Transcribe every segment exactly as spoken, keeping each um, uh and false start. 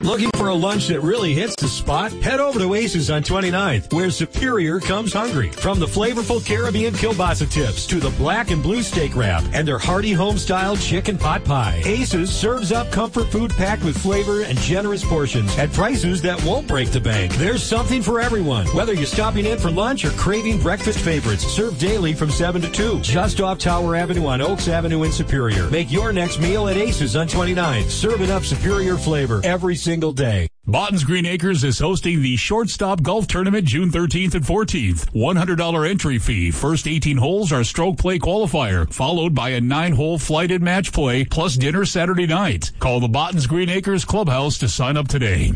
Looking for a lunch that really hits the spot? Head over to Aces on twenty-ninth, where Superior comes hungry. From the flavorful Caribbean kielbasa tips to the black and blue steak wrap and their hearty home-style chicken pot pie, Aces serves up comfort food packed with flavor and generous portions at prices that won't break the bank. There's something for everyone, whether you're stopping in for lunch or craving breakfast favorites, served daily from seven to two, just off Tower Avenue on Oaks Avenue in Superior. Make your next meal at Aces on twenty-ninth, serving up superior flavor every single day. Botton's Green Acres is hosting the Shortstop Golf Tournament June thirteenth and fourteenth. one hundred dollars entry fee. First eighteen holes are stroke play qualifier, followed by a nine-hole flighted match play, plus dinner Saturday night. Call the Botton's Green Acres Clubhouse to sign up today.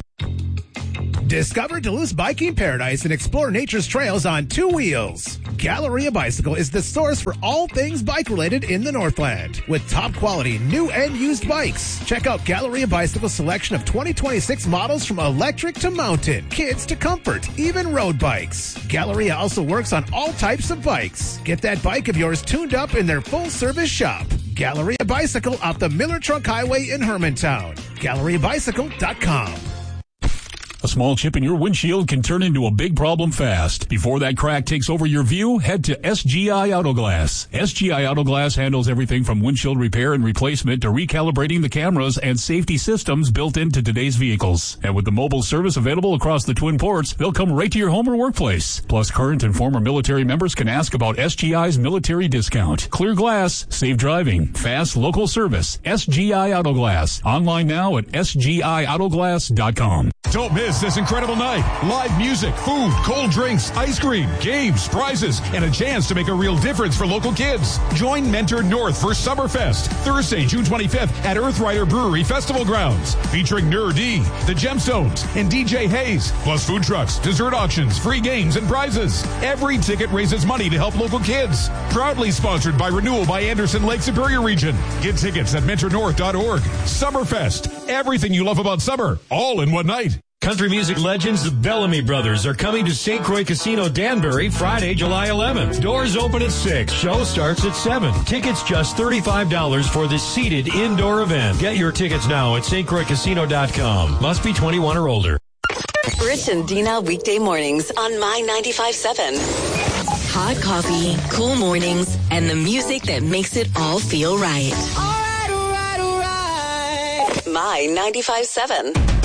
Discover Duluth's biking paradise and explore nature's trails on two wheels. Galleria Bicycle is the source for all things bike-related in the Northland. With top-quality new and used bikes. Check out Galleria Bicycle's selection of twenty twenty-six models from electric to mountain, kids to comfort, even road bikes. Galleria also works on all types of bikes. Get that bike of yours tuned up in their full-service shop. Galleria Bicycle off the Miller Truck Highway in Hermantown. Galleria Bicycle dot com. A small chip in your windshield can turn into a big problem fast. Before that crack takes over your view, head to S G I Auto Glass. S G I Auto Glass handles everything from windshield repair and replacement to recalibrating the cameras and safety systems built into today's vehicles. And with the mobile service available across the Twin Ports, they'll come right to your home or workplace. Plus, current and former military members can ask about S G I's military discount. Clear glass, safe driving, fast local service. S G I Auto Glass. Online now at S G I auto glass dot com. Don't miss this incredible night. Live music, food, cold drinks, ice cream, games, prizes, and a chance to make a real difference for local kids. Join Mentor North for Summerfest, Thursday, June twenty-fifth at Earthrider Brewery Festival Grounds, featuring Nur D, The Gemstones, and D J Hayes, plus food trucks, dessert auctions, free games, and prizes. Every ticket raises money to help local kids. Proudly sponsored by Renewal by Anderson Lake Superior Region. Get tickets at mentor north dot org. Summerfest, everything you love about summer, all in one night. Country music legends, the Bellamy Brothers, are coming to Saint Croix Casino Danbury Friday, July eleventh. Doors open at six. Show starts at seven. Tickets just thirty-five dollars for this seated indoor event. Get your tickets now at st croix casino dot com. Must be twenty-one or older. Rich and Dina weekday mornings on My ninety-five point seven. Hot coffee, cool mornings, and the music that makes it all feel right. All right, all right, all right. My ninety-five point seven.